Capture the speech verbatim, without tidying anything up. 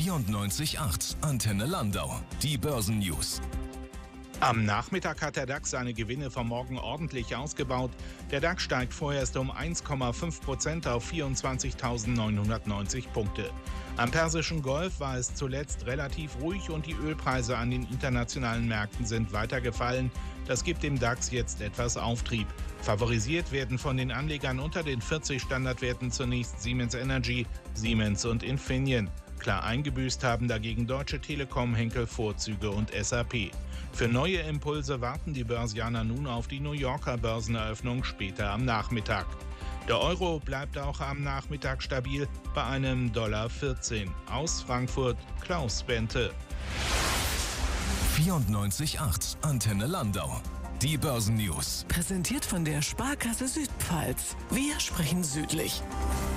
vierundneunzig Komma acht Antenne Landau. Die Börsennews. Am Nachmittag hat der DAX seine Gewinne vom Morgen ordentlich ausgebaut. Der DAX steigt vorerst um eins Komma fünf Prozent auf vierundzwanzigtausendneunhundertneunzig Punkte. Am Persischen Golf war es zuletzt relativ ruhig und die Ölpreise an den internationalen Märkten sind weiter gefallen. Das gibt dem DAX jetzt etwas Auftrieb. Favorisiert werden von den Anlegern unter den vierzig Standardwerten zunächst Siemens Energy, Siemens und Infineon. Klar eingebüßt haben dagegen Deutsche Telekom, Henkel Vorzüge und S A P. Für neue Impulse warten die Börsianer nun auf die New Yorker Börseneröffnung später am Nachmittag. Der Euro bleibt auch am Nachmittag stabil bei einem Dollar vierzehn. Aus Frankfurt Klaus Bente. vierundneunzig Komma acht Antenne Landau. Die Börsennews. Präsentiert von der Sparkasse Südpfalz. Wir sprechen südlich.